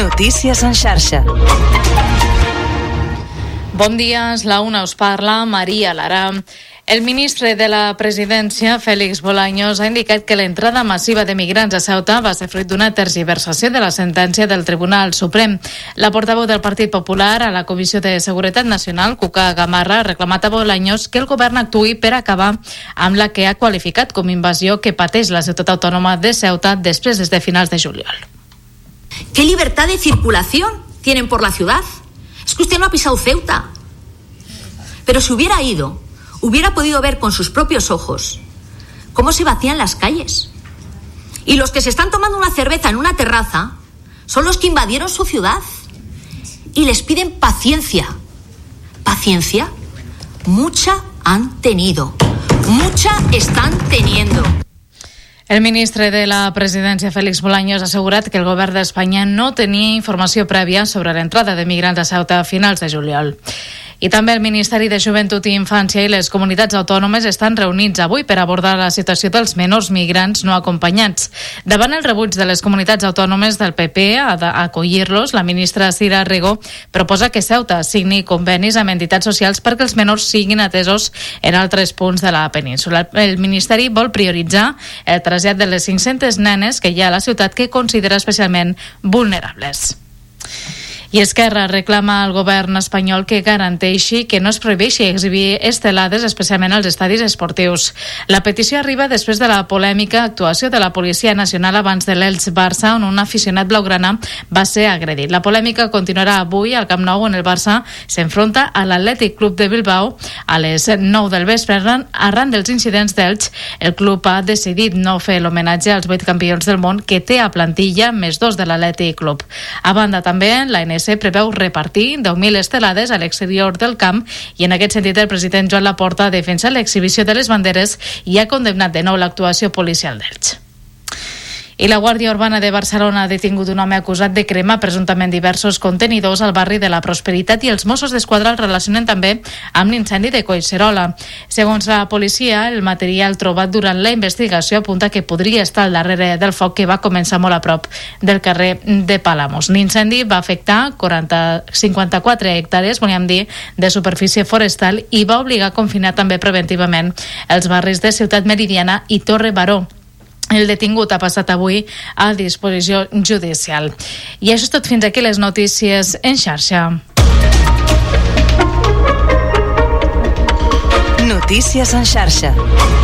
Notícies en xarxa. Bon dia, és la una, us parla Maria Lara. El ministre de la Presidència, Félix Bolaños, ha indicat que l'entrada massiva de migrants a Ceuta va ser fruit d'una tergiversació de la sentència del Tribunal Suprem. La portaveu del Partit Popular a la Comissió de Seguretat Nacional, Cuca Gamarra, ha reclamat a Bolaños que el govern actuï per acabar amb la que ha qualificat com invasió que pateix la ciutat autònoma de Ceuta després des de finals de juliol. ¿Qué libertad de circulación tienen por la ciudad? Es que usted no ha pisado Ceuta. Pero si hubiera ido, hubiera podido ver con sus propios ojos cómo se vacían las calles. Y los que se están tomando una cerveza en una terraza son los que invadieron su ciudad. Y les piden paciencia. ¿Paciencia? Mucha han tenido. Mucha están teniendo. El ministre de la Presidència, Félix Bolaños, ha assegurat que el govern d'Espanya no tenia informació prèvia sobre l'entrada de migrants a Ceuta a finals de juliol. I també el Ministeri de Joventut i Infància i les comunitats autònomes estan reunits avui per abordar la situació dels menors migrants no acompanyats. Davant el rebuig de les comunitats autònomes del PP a acollir-los, la ministra Cira Rego proposa que Ceuta signi convenis amb entitats socials perquè els menors siguin atesos en altres punts de la península. El Ministeri vol prioritzar el trasllat de les 500 nenes que hi ha a la ciutat que considera especialment vulnerables. I Esquerra reclama al govern espanyol que garanteixi que no es prohibeixi exhibir estelades, especialment als estadis esportius. La petició arriba després de la polèmica actuació de la Policia Nacional abans de l'Elx-Barça, on un aficionat blaugrana va ser agredit. La polèmica continuarà avui al Camp Nou, on el Barça s'enfronta a l'Atlètic Club de Bilbao a les 9 del vespre. Arran dels incidents d'Elx, el club ha decidit no fer l'homenatge als 8 campions del món que té a plantilla, més 2 de l'Atlètic Club. A banda, també, la preveu repartir 10.000 estelades a l'exterior del camp i en aquest sentit el president Joan Laporta ha defensat l'exhibició de les banderes i ha condemnat de nou l'actuació policial d'Elx. I la Guàrdia Urbana de Barcelona ha detingut un home acusat de cremar presumptament diversos contenidors al barri de la Prosperitat i els Mossos d'Esquadra el relacionen també amb l'incendi de Collserola. Segons la policia, el material trobat durant la investigació apunta que podria estar al darrere del foc que va començar molt a prop del carrer de Palamos. L'incendi va afectar 54 hectàrees, volíem dir, de superfície forestal i va obligar a confinar també preventivament els barris de Ciutat Meridiana i Torre Baró. El detingut ha passat avui a disposició judicial. I això és tot, fins aquí les notícies en xarxa. Notícies en xarxa.